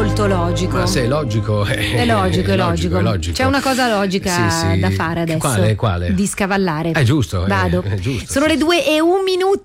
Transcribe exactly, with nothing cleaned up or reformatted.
molto logico. Ma se è logico, è, è logico, è logico. È logico. C'è una cosa logica sì, sì. da fare adesso. Quale, quale? Di scavallare. È giusto. Vado. È, è giusto. Sono sì. le due e un minuto.